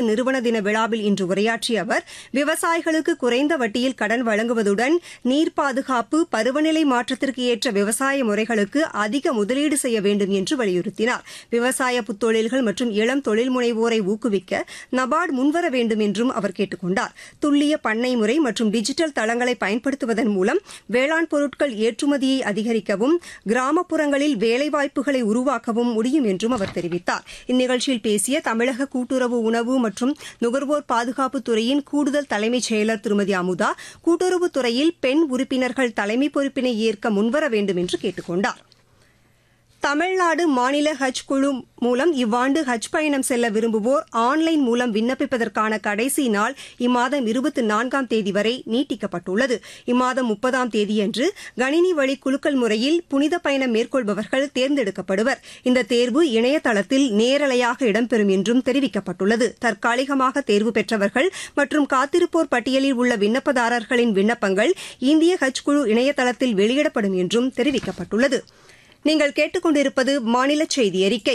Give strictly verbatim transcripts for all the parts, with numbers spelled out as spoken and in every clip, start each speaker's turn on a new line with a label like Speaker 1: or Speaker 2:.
Speaker 1: நிறுவன தின விழாவில் இன்று உரையாற்றிய அவர் விவசாயிகளுக்கு குறைந்த வட்டியில் கடன் வழங்குவதுடன் நீர் பாதுகாப்பு, பருவநிலை மாற்றத்திற்கு ஏற்ற விவசாய முறைகளுக்கு அதிக முதலீடு செய்ய வேண்டும் என்று வலியுறுத்தினார். விவசாய புத்தொழில்கள் மற்றும் இளம் தொழில் முனைவோரை ஊக்குவிக்க நபார்டு முன்வர வேண்டும் என்றும் அவர் கேட்டுக் கொண்டார். துல்லிய பண்ணை முறை மற்றும் டிஜிட்டல் தளங்களை பயன்படுத்துவதன் மூலம் வேளாண் பொருட்கள் ஏற்றுமதியை அதிகரிக்கவும் கிராமப்புறங்களில் வேலைவாய்ப்புகளை உருவாக்கவும் முடியும் என்றும் அவர் தெரிவித்தார். இந்நிகழ்ச்சியில் பேசிய தமிழக கூட்டுறவு உணவு மற்றும் நுகர்வோர் பாதுகாப்புத் துறையின் கூடுதல் தலைமைச் செயலர் திருமதி அமுதா, கூட்டுறவுத்துறையில் பெண் உறுப்பினர்கள் தலைமை பொறுப்பினை ஏற்க முன்வர வேண்டும் என்று கேட்டுக் கொண்டார். தமிழ்நாடு மாநில ஹஜ் குழு மூலம் இவ்வாண்டு ஹஜ் பயணம் செல்ல விரும்புவோர் ஆன்லைன் மூலம் விண்ணப்பிப்பதற்கான கடைசி நாள் இம்மாதம் இருபத்தி நான்காம் தேதி வரை நீட்டிக்கப்பட்டுள்ளது. இம்மாதம் முப்பதாம் தேதியன்று கணினி வழி குலுக்கல் முறையில் புனித பயணம் மேற்கொள்பவர்கள் தேர்ந்தெடுக்கப்படுவர். இந்த தேர்வு இணையதளத்தில் நேரலையாக இடம்பெறும் என்றும் தெரிவிக்கப்பட்டுள்ளது. தற்காலிகமாக தேர்வு பெற்றவர்கள் மற்றும் காத்திருப்போர் பட்டியலில் உள்ள விண்ணப்பதாரர்களின் விண்ணப்பங்கள் இந்திய ஹஜ் குழு இணையதளத்தில் வெளியிடப்படும் என்றும் தெரிவிக்கப்பட்டுள்ளது. நீங்கள் கேட்டுக் கொண்டிருப்பது மாநில செய்தி அறிக்கை.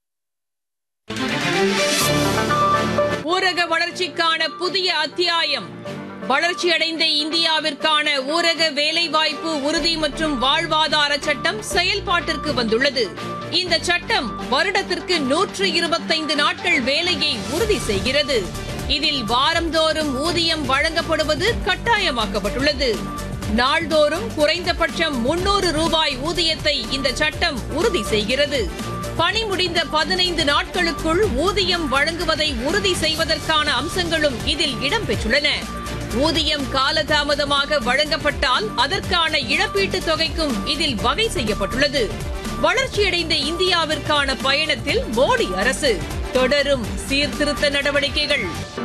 Speaker 2: ஊரக வளர்ச்சிக்கான புதிய அத்தியாயம். வளர்ச்சியடைந்த இந்தியாவிற்கான ஊரக வேலைவாய்ப்பு உறுதி மற்றும் வாழ்வாதார சட்டம் செயல்பாட்டிற்கு வந்துள்ளது. இந்த சட்டம் வருடத்திற்கு நூற்று இருபத்தைந்து நாட்கள் வேலையை உறுதி செய்கிறது. இதில் வாரந்தோறும் ஊதியம் வழங்கப்படுவது கட்டாயமாக்கப்பட்டுள்ளது. நாள்தோறும் குறைந்தபட்சம் முன்னூறு ரூபாய் ஊதியத்தை இந்த சட்டம் உறுதி செய்கிறது. பணி முடிந்த பதினைந்து நாட்களுக்குள் ஊதியம் வழங்குவதை உறுதி செய்வதற்கான அம்சங்களும் இதில் இடம்பெற்றுள்ளன. ஊதியம் காலதாமதமாக வழங்கப்பட்டால் அதற்கான இழப்பீட்டுத் தொகைக்கும் இதில் வகை செய்யப்பட்டுள்ளது. வளர்ச்சியடைந்த இந்தியாவிற்கான பயணத்தில் மோடி அரசு தொடரும் சீர்திருத்த நடவடிக்கைகள்.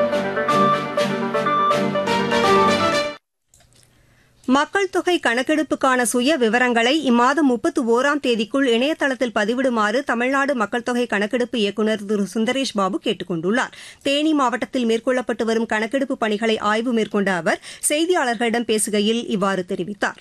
Speaker 1: மக்கள் தொகை கணக்கெடுப்புக்கான சுய விவரங்களை இம்மாதம் முப்பத்தி ஒராம் தேதிக்குள் இணையதளத்தில் பதிவிடுமாறு தமிழ்நாடு மக்கள் தொகை கணக்கெடுப்பு இயக்குநர் திரு சுந்தரேஷ் பாபு கேட்டுக் கொண்டுள்ளார். தேனி மாவட்டத்தில் மேற்கொள்ளப்பட்டு வரும் கணக்கெடுப்பு பணிகளை ஆய்வு மேற்கொண்ட அவர் செய்தியாளர்களிடம் பேசுகையில் இவ்வாறு தெரிவித்தார்.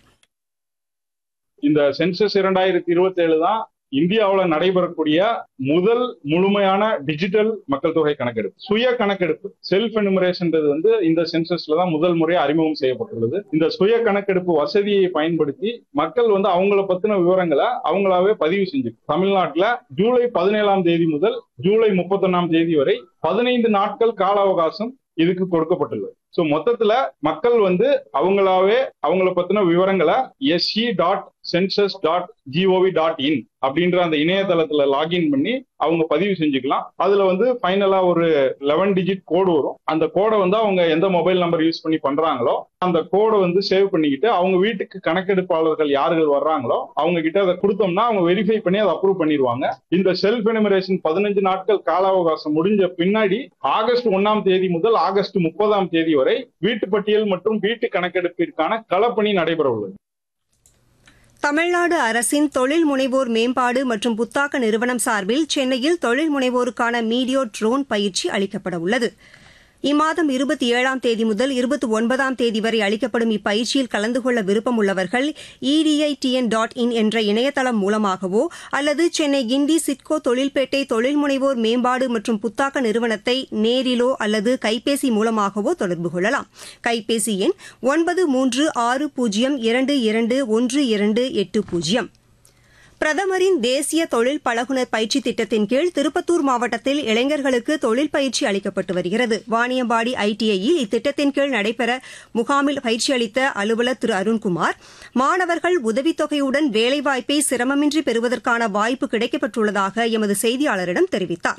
Speaker 3: இந்த சென்சஸ் இரண்டாயிரத்தி இருபத்தி ஏழு தான் இந்தியாவில் நடைபெறக்கூடிய முதல் முழுமையான டிஜிட்டல் மக்கள் தொகை கணக்கெடுப்பு. சுய கணக்கெடுப்பு, செல்ஃப் எனுமரேஷன்றது வந்து இந்த சென்சஸ்ல தான் முதல் முறை அறிமுகம் செய்யப்பட்டுள்ளது. இந்த சுய கணக்கெடுப்பு வசதியை பயன்படுத்தி மக்கள் வந்து அவங்கள பத்தின விவரங்களை அவங்களாவே பதிவு செஞ்சு தமிழ்நாட்டுல ஜூலை பதினேழாம் தேதி முதல் ஜூலை முப்பத்தி ஒன்னாம் தேதி வரை பதினைந்து நாட்கள் கால அவகாசம் இதுக்கு கொடுக்கப்பட்டுள்ளது. சோ மொத்தத்துல மக்கள் வந்து அவங்களாவே அவங்கள பத்தின விவரங்களை SE dot census dot gov dot in அப்படின்ற அந்த இணையதளத்துல லாகின் பண்ணி அவங்க பதிவு செஞ்சுக்கலாம். அதுல வந்து ஃபைனலா ஒரு லெவன் டிஜிட் கோடு வரும். அந்த கோடை வந்து அவங்க எந்த மொபைல் நம்பர் யூஸ் பண்ணி பண்றாங்களோ அந்த கோடை வந்து சேவ் பண்ணிக்கிட்டு அவங்க வீட்டுக்கு கணக்கெடுப்பாளர்கள் யார்கள் வர்றாங்களோ அவங்க கிட்ட அதை கொடுத்தோம்னா அவங்க வெரிஃபை பண்ணி அதை அப்ரூவ் பண்ணிடுவாங்க. இந்த செல்ஃப் எனுமரேஷன் பதினஞ்சு நாட்கள் கால அவகாசம் முடிஞ்ச பின்னாடி ஆகஸ்ட் ஒன்னாம் தேதி முதல் ஆகஸ்ட் முப்பதாம் தேதி வரை வீட்டு பட்டியல் மற்றும் வீட்டு கணக்கெடுப்பிற்கான களப்பணி நடைபெற உள்ளது.
Speaker 1: தமிழ்நாடு அரசின் தொழில் முனைவோர் மேம்பாடு மற்றும் புத்தாக்க நிறுவனம் சார்பில் சென்னையில் தொழில் முனைவோருக்கான மீடியோ ட்ரோன் பயிற்சி அளிக்கப்பட உள்ளது. இம்மாதம் இருபத்தி ஏழாம் தேதி முதல் இருபத்தி ஒன்பதாம் தேதி வரை அளிக்கப்படும் இப்பயிற்சியில் கலந்து கொள்ள விருப்பம் உள்ளவர்கள் இடிஐடிஎன் டாட் இன் என்ற இணையதளம் மூலமாகவோ அல்லது சென்னை கிண்டி சிட்கோ தொழில்பேட்டை தொழில் முனைவோர் மேம்பாடு மற்றும் புத்தாக்க நிறுவனத்தை நேரிலோ அல்லது கைபேசி மூலமாகவோ தொடர்பு கொள்ளலாம். கைபேசி எண் ஒன்பது மூன்று ஆறு பூஜ்ஜியம் இரண்டு இரண்டு ஒன்று இரண்டு எட்டு பூஜ்ஜியம். பிரதமரின் தேசிய தொழில் பழகுனர் பயிற்சி திட்டத்தின் கீழ் திருப்பத்தூர் மாவட்டத்தில் இளைஞர்களுக்கு தொழில் பயிற்சி அளிக்கப்பட்டு வருகிறது. வாணியம்பாடி ஐடிஐயில் இத்திட்டத்தின் கீழ் நடைபெற முகாமில் பயிற்சி அளித்த அலுவலர் திரு அருண்குமார், மாணவர்கள் உதவித்தொகையுடன் வேலைவாய்ப்பை சிரமமின்றி பெறுவதற்கான வாய்ப்பு கிடைக்கப்பட்டுள்ளதாக எமது செய்தியாளரிடம் தெரிவித்தார்.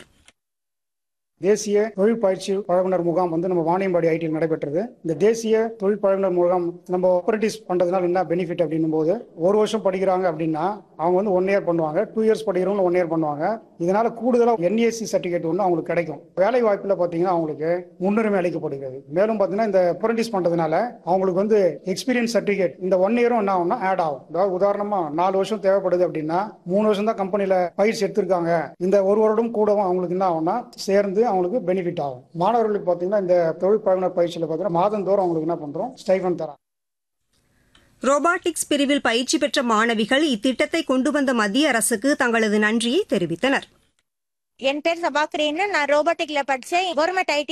Speaker 4: தேசிய தொழில் பயிற்சி பழகுனர் முகாம் வந்து நம்ம வாணியம்பாடி ஐடியில் நடைபெற்றது. இந்த தேசிய தொழில் பழகுனர் முகாம் நம்ம அப்ரண்டிஸ் பண்றதுனால என்ன பெனிஃபிட் அப்படின்னும் போது, ஒரு வருஷம் படிக்கிறாங்க அப்படின்னா அவங்க வந்து ஒன் இயர் பண்ணுவாங்க, டூ இயர்ஸ் படிக்கிறவங்க ஒன் இயர் பண்ணுவாங்க. இதனால கூடுதலாக என்ஏசி சர்டிஃபிகேட் ஒன்று அவங்களுக்கு கிடைக்கும். வேலை வாய்ப்புல பாத்தீங்கன்னா அவங்களுக்கு முன்னுரிமை அளிக்கப்படுகிறது. மேலும் பாத்தீங்கன்னா இந்த அப்ரண்டிஸ் பண்றதுனால அவங்களுக்கு வந்து எக்ஸ்பீரியன்ஸ் சர்டிஃபிகேட் இந்த ஒன் இயரும் என்ன ஆகும்னா ஆட் ஆகும். அதாவது உதாரணமா நாலு வருஷம் தேவைப்படுது அப்படின்னா மூணு வருஷம் தான் கம்பெனில பயிற்சி எடுத்திருக்காங்க, இந்த ஒரு வருடம் கூடவும் அவங்களுக்கு என்ன ஆகும்னா சேர்ந்து அவங்களுக்கு பெனிஃபிட் ஆகும். மாணவர்களுக்கு பாத்தீங்கன்னா இந்த தொழில் பழகுனர் பயிற்சியில பாத்தீங்கன்னா மாதந்தோறும் அவங்களுக்கு என்ன பண்றோம், ஸ்டைஃபன் தரோம்.
Speaker 1: ரோபாட்டிக்ஸ் பிரிவில் பயிற்சி பெற்ற மாணவிகள் இத்திட்டத்தை கொண்டு வந்த மத்திய அரசுக்கு தங்களது நன்றியை தெரிவித்தனர்.
Speaker 5: என் பேர் சபாக்கிரேன்னு, நான் ரோபோட்டிக்ல படிச்சேன். Government ID